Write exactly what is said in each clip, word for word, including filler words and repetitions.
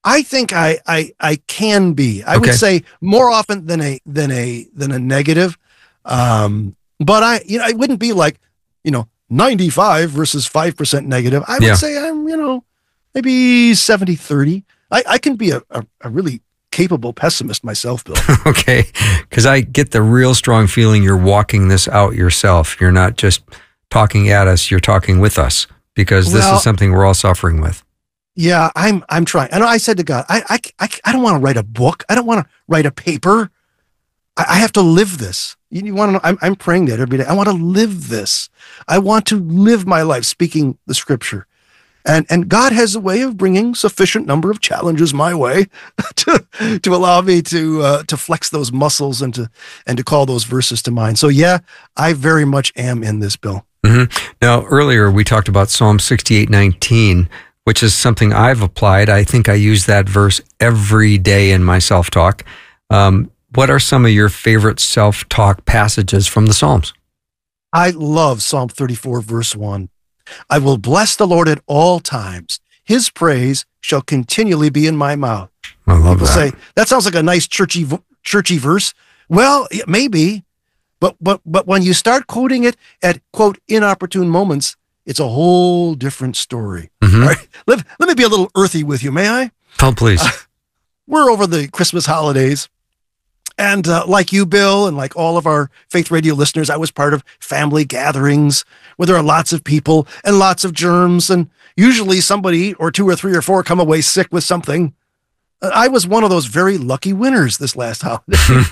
I think I I, I can be. I Okay. would say more often than a than a than a negative. Um, but I you know it wouldn't be like you know ninety-five versus five percent negative. I would Yeah. say I'm you know maybe seventy thirty. I, I can be a, a, a really capable pessimist myself, Bill. Okay, because I get the real strong feeling you're walking this out yourself. You're not just talking at us, you're talking with us, because this Well- is something we're all suffering with. Yeah, I'm I'm trying. And I said to God, I I, I, I don't want to write a book. I don't want to write a paper. I, I have to live this. You, you want to know? I'm, I'm praying that every day. I want to live this. I want to live my life speaking the scripture. And and God has a way of bringing sufficient number of challenges my way to to allow me to uh, to flex those muscles and to and to call those verses to mind. So yeah, I very much am in this, Bill. Mm-hmm. Now, earlier we talked about Psalm sixty-eight nineteen, which is something I've applied. I think I use that verse every day in my self-talk. Um, what are some of your favorite self-talk passages from the Psalms? I love Psalm thirty-four, verse one. I will bless the Lord at all times. His praise shall continually be in my mouth. I love People that. say, that sounds like a nice churchy vo- churchy verse. Well, it may be, but, but, but when you start quoting it at, quote, inopportune moments, it's a whole different story. Mhm. All right? Let, let me be a little earthy with you, may I? Oh, please. We're over the Christmas holidays. And uh, like you, Bill, and like all of our Faith Radio listeners, I was part of family gatherings where there are lots of people and lots of germs. And usually somebody or two or three or four come away sick with something. Uh, I was one of those very lucky winners this last holiday.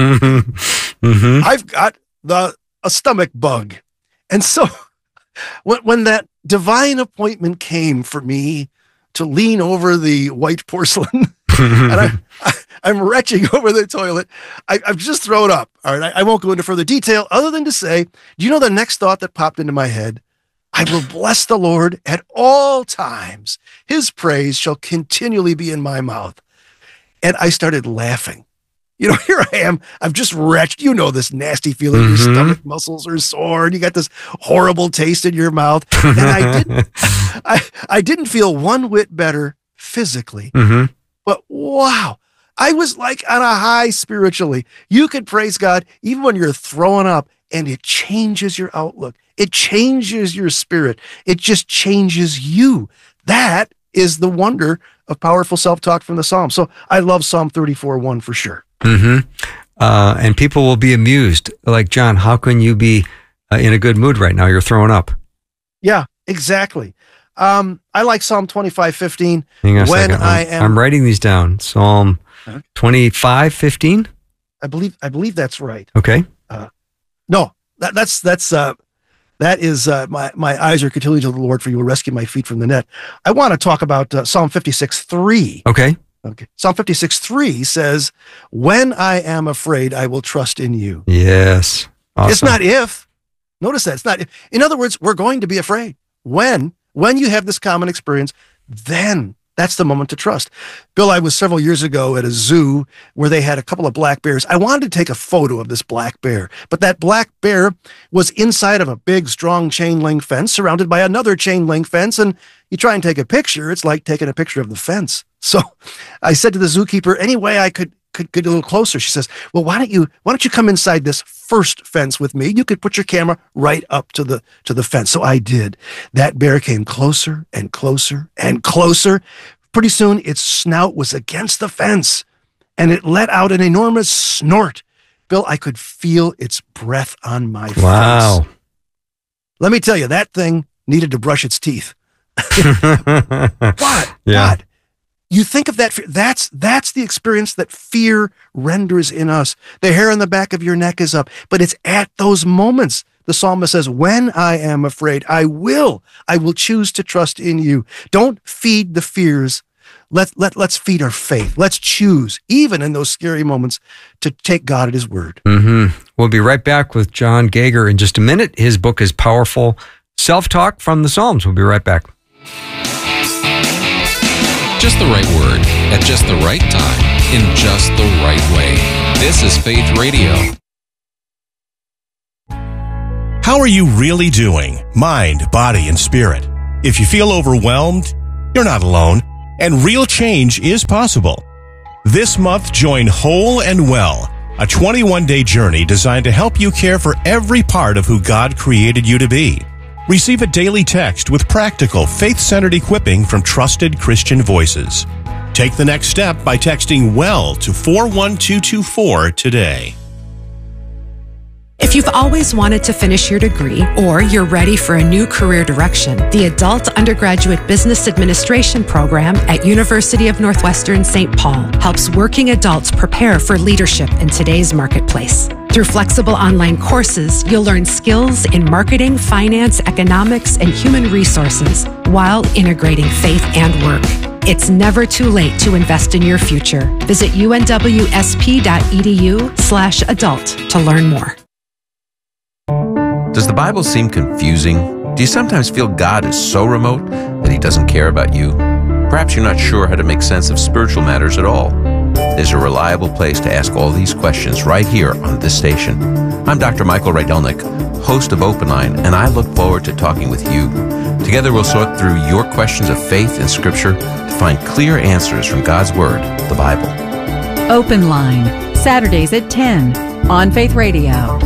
Mm-hmm. I've got the a stomach bug. And so when, when that divine appointment came for me to lean over the white porcelain, and I, I, I'm retching over the toilet. I, I've just thrown up. All right. I, I won't go into further detail other than to say, do you know the next thought that popped into my head? I will bless the Lord at all times. His praise shall continually be in my mouth. And I started laughing. You know, here I am. I've just retched. You know this nasty feeling. Your Mhm. stomach muscles are sore, and you got this horrible taste in your mouth. And I didn't. I I didn't feel one whit better physically. Mm-hmm. But wow, I was like on a high spiritually. You can praise God even when you're throwing up, and it changes your outlook. It changes your spirit. It just changes you. That is the wonder of powerful self-talk from the Psalms. So I love Psalm thirty-four one for sure. Mm-hmm. Uh, and people will be amused. Like, John, how can you be uh, in a good mood right now? You're throwing up. Yeah, exactly. Um, I like Psalm twenty-five fifteen. Hang on a When second. I I'm, am, I'm writing these down. Psalm Okay. twenty-five fifteen. I believe, I believe that's right. Okay. No, that, that's that's uh, that is uh, my my eyes are continually to the Lord, for you will rescue my feet from the net. I want to talk about uh, Psalm fifty-six three. Okay. Okay, Psalm fifty-six three says, "When I am afraid, I will trust in you." Yes. Awesome. It's not if. Notice that it's not if. In other words, we're going to be afraid. When when you have this common experience, then that's the moment to trust. Bill, I was several years ago at a zoo where they had a couple of black bears. I wanted to take a photo of this black bear, but that black bear was inside of a big, strong chain link fence surrounded by another chain link fence. And you try and take a picture, it's like taking a picture of the fence. So I said to the zookeeper, any way I could could get a little closer. She says, well, why don't you why don't you come inside this first fence with me? You could put your camera right up to the to the fence. So I did. That bear came closer and closer and closer. Pretty soon its snout was against the fence and it let out an enormous snort. Bill, I could feel its breath on my Wow. face. Let me tell you, that thing needed to brush its teeth. But, Yeah. but you think of that, fear, that's that's the experience that fear renders in us. The hair on the back of your neck is up, but it's at those moments. The psalmist says, when I am afraid, I will, I will choose to trust in you. Don't feed the fears. Let, let, let's feed our faith. Let's choose, even in those scary moments, to take God at his word. Mm-hmm. We'll be right back with John Gager in just a minute. His book is Powerful Self-Talk from the Psalms. We'll be right back. Just the right word at just the right time in just the right way. This is Faith Radio. How are you really doing? Mind, body, and spirit. If you feel overwhelmed, you're not alone. and real change is possible. This month, join Whole and Well, a twenty-one day journey designed to help you care for every part of who God created you to be. Receive a daily text with practical, faith-centered equipping from trusted Christian voices. Take the next step by texting WELL to four one two two four today. If you've always wanted to finish your degree or you're ready for a new career direction, the Adult Undergraduate Business Administration program at University of Northwestern Saint Paul helps working adults prepare for leadership in today's marketplace. Through flexible online courses, you'll learn skills in marketing, finance, economics, and human resources while integrating faith and work. It's never too late to invest in your future. Visit unwsp.edu slash adult to learn more. Does the Bible seem confusing? Do you sometimes feel God is so remote that He doesn't care about you? Perhaps you're not sure how to make sense of spiritual matters at all. There's a reliable place to ask all these questions right here on this station. I'm Doctor Michael Rydelnik, host of Open Line, and I look forward to talking with you. Together we'll sort through your questions of faith and Scripture to find clear answers from God's Word, the Bible. Open Line, Saturdays at ten on Faith Radio.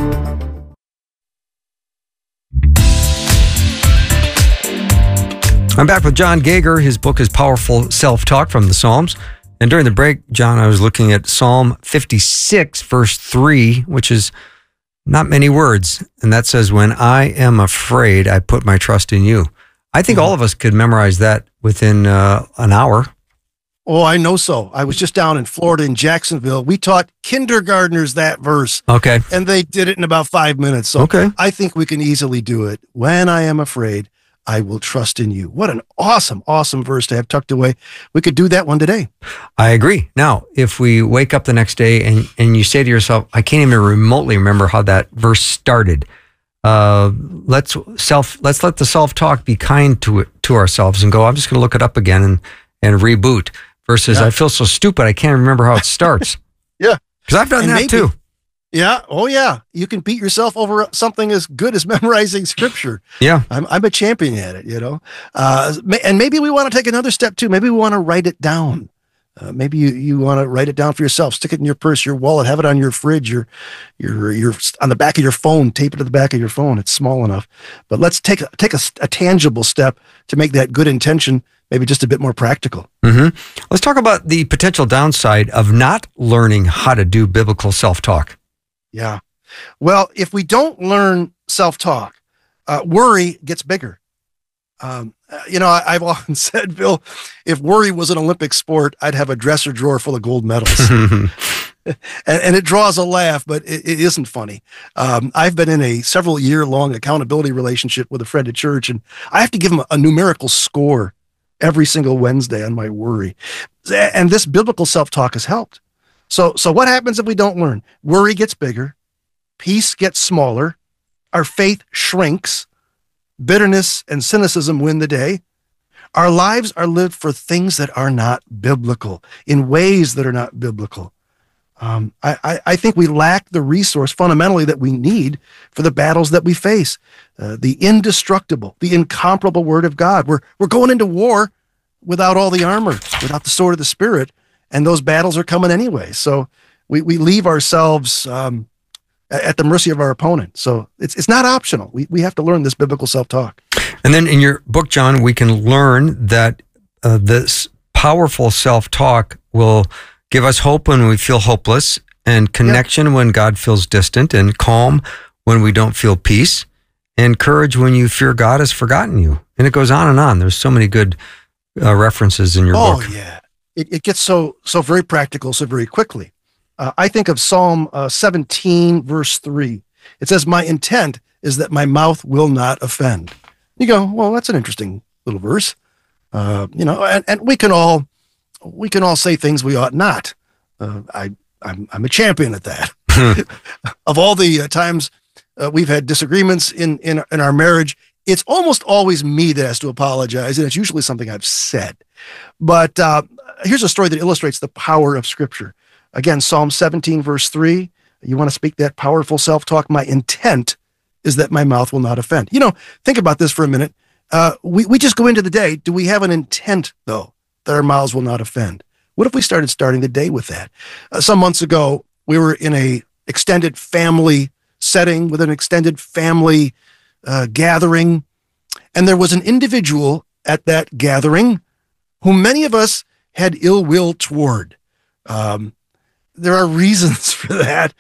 I'm back with John Gauger. His book is Powerful Self-Talk from the Psalms. And during the break, John, I was looking at Psalm fifty-six, verse three, which is not many words. And that says, when I am afraid, I put my trust in you. I think mm-hmm. all of us could memorize that within uh, an hour. Oh, I know so. I was just down in Florida in Jacksonville. We taught kindergartners that verse. Okay. And they did it in about five minutes. So okay. I think we can easily do it. When I am afraid, I will trust in you. What an awesome, awesome verse to have tucked away. We could do that one today. I agree. Now, if we wake up the next day and, and you say to yourself, I can't even remotely remember how that verse started. Uh, let's self, let's let the self-talk be kind to to ourselves and go, I'm just going to look it up again and, and reboot versus yeah. I feel so stupid. I can't remember how it starts. yeah. Because I've done and that maybe, too. Yeah. Oh, yeah. You can beat yourself over something as good as memorizing Scripture. Yeah. I'm, I'm a champion at it, you know. Uh, and maybe we want to take another step too. Maybe we want to write it down. Uh, maybe you, you want to write it down for yourself. Stick it in your purse, your wallet, have it on your fridge, your, your, your on the back of your phone. Tape it to the back of your phone. It's small enough. But let's take take a, a tangible step to make that good intention maybe just a bit more practical. Mm-hmm. Let's talk about the potential downside of not learning how to do biblical self-talk. Yeah. Well, if we don't learn self-talk, uh, worry gets bigger. Um, you know, I, I've often said, Bill, if worry was an Olympic sport, I'd have a dresser drawer full of gold medals. and, and it draws a laugh, but it, it isn't funny. Um, I've been in a several year long accountability relationship with a friend at church, and I have to give him a, a numerical score every single Wednesday on my worry. And this biblical self-talk has helped. So, so what happens if we don't learn? Worry gets bigger, peace gets smaller, our faith shrinks, bitterness and cynicism win the day. Our lives are lived for things that are not biblical, in ways that are not biblical. Um, I, I, I think we lack the resource fundamentally that we need for the battles that we face. Uh, the indestructible, the incomparable Word of God. We're, we're going into war without all the armor, without the sword of the Spirit. And those battles are coming anyway. So we, we leave ourselves um, at the mercy of our opponent. So it's it's not optional. We we have to learn this biblical self-talk. And then in your book, John, we can learn that uh, this powerful self-talk will give us hope when we feel hopeless, and connection yep. when God feels distant, and calm when we don't feel peace, and courage when you fear God has forgotten you. And it goes on and on. There's so many good uh, references in your oh, book. Oh, yeah. It, it gets so so very practical so very quickly. Uh, I think of Psalm uh, seventeen, verse three. It says, my intent is that my mouth will not offend. You go, well, that's an interesting little verse. Uh, you know, and, and we can all we can all say things we ought not. Uh, I I'm, I'm a champion at that. Of all the uh, times uh, we've had disagreements in, in in our marriage, it's almost always me that has to apologize, and it's usually something I've said. But uh, here's a story that illustrates the power of Scripture. Again, Psalm seventeen, verse three, you want to speak that powerful self-talk? My intent is that my mouth will not offend. You know, think about this for a minute. Uh, we, we just go into the day. Do we have an intent, though, that our mouths will not offend. What if we started starting the day with that? Uh, some months ago, we were in a extended family setting with an extended family uh, gathering, and there was an individual at that gathering whom many of us had ill will toward. Um, there are reasons for that,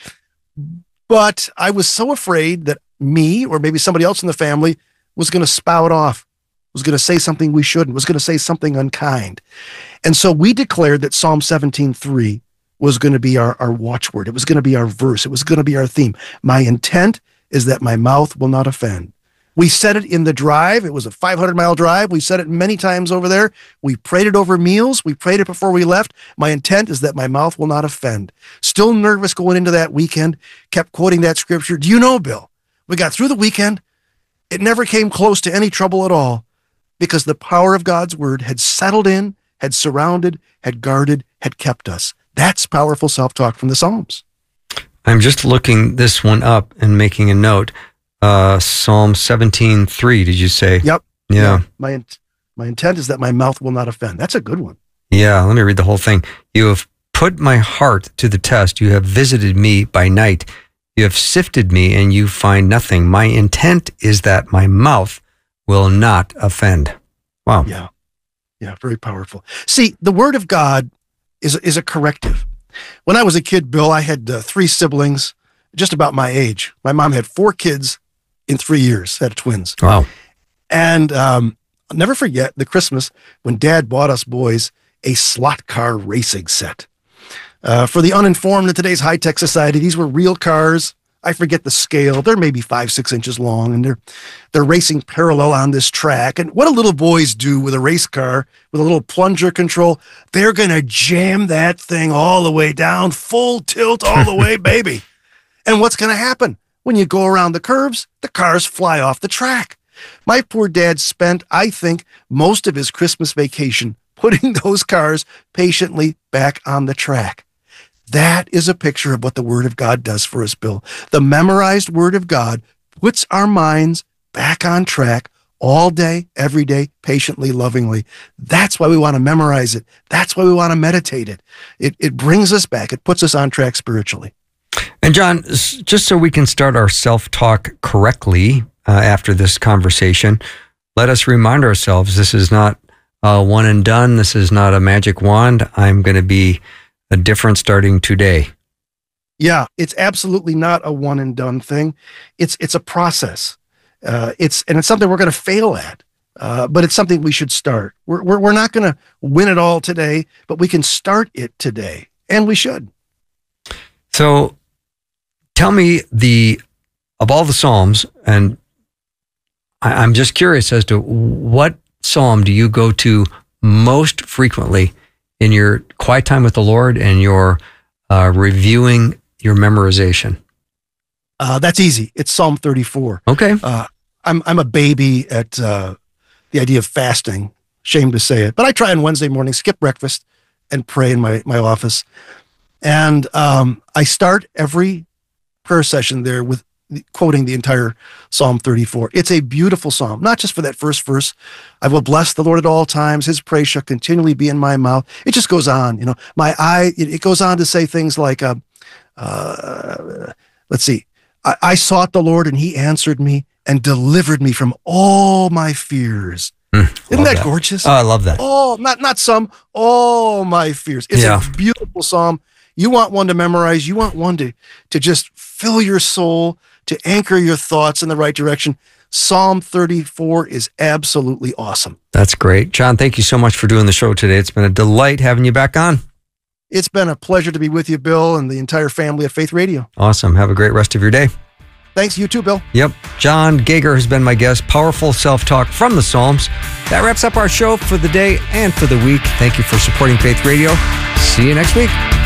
but I was so afraid that me or maybe somebody else in the family was going to spout off, was going to say something we shouldn't, was going to say something unkind. And so we declared that Psalm seventeen three was going to be our, our watchword. It was going to be our verse. It was going to be our theme. My intent is that my mouth will not offend. We said it in the drive. It was a five hundred mile drive. We said it many times over there. We prayed it over meals. We prayed it before we left. My intent is that my mouth will not offend. Still nervous going into that weekend. Kept quoting that scripture. Do you know, Bill, we got through the weekend. It never came close to any trouble at all because the power of God's word had settled in, had surrounded, had guarded, had kept us. That's powerful self-talk from the Psalms. I'm just looking this one up and making a note. Uh, Psalm seventeen three, did you say? Yep. Yeah. yeah. My in- my intent is that my mouth will not offend. That's a good one. Yeah, let me read the whole thing. You have put my heart to the test. You have visited me by night. You have sifted me and you find nothing. My intent is that my mouth will not offend. Wow. Yeah. Yeah, very powerful. See, the word of God is, is a corrective. When I was a kid, Bill, I had uh, three siblings, just about my age. My mom had four kids in three years, had twins. Wow. And um, I'll never forget the Christmas when Dad bought us boys a slot car racing set. Uh, for the uninformed in today's high-tech society, these were real cars. I forget the scale. They're maybe five, six inches long, and they're they're racing parallel on this track. And what do little boys do with a race car with a little plunger control? They're going to jam that thing all the way down, full tilt all the way, baby. And what's going to happen? When you go around the curves, the cars fly off the track. My poor dad spent, I think, most of his Christmas vacation putting those cars patiently back on the track. That is a picture of what the Word of God does for us, Bill. The memorized Word of God puts our minds back on track all day, every day, patiently, lovingly. That's why we want to memorize it. That's why we want to meditate it. It, it brings us back. It puts us on track spiritually. And John, just so we can start our self-talk correctly uh, after this conversation, let us remind ourselves this is not uh, one and done. This is not a magic wand. I'm going to be a different starting today. Yeah, it's absolutely not a one and done thing. It's it's a process. Uh, it's and it's something we're going to fail at, uh, but it's something we should start. We're we're, we're not going to win it all today, but we can start it today, and we should. So, tell me the of all the Psalms, and I, I'm just curious as to what Psalm do you go to most frequently in your quiet time with the Lord and your uh, reviewing your memorization? Uh, that's easy. It's Psalm thirty-four. Okay. Uh, I'm I'm a baby at uh, the idea of fasting. Shame to say it, but I try on Wednesday morning, skip breakfast, and pray in my my office. And um, I start every prayer session there with quoting the entire Psalm thirty-four. It's a beautiful psalm, not just for that first verse. I will bless the Lord at all times. His praise shall continually be in my mouth. It just goes on, you know, my eye, it, it goes on to say things like, uh, uh, let's see, I, I sought the Lord and he answered me and delivered me from all my fears. Mm, Isn't that, that gorgeous? Oh, I love that. Oh, not, not some, all my fears. It's Yeah. a beautiful psalm. You want one to memorize. You want one to, to just fill your soul, to anchor your thoughts in the right direction. Psalm thirty-four is absolutely awesome. That's great. John, thank you so much for doing the show today. It's been a delight having you back on. It's been a pleasure to be with you, Bill, and the entire family of Faith Radio. Awesome. Have a great rest of your day. Thanks, you too, Bill. Yep. John Gauger has been my guest. Powerful self-talk from the Psalms. That wraps up our show for the day and for the week. Thank you for supporting Faith Radio. See you next week.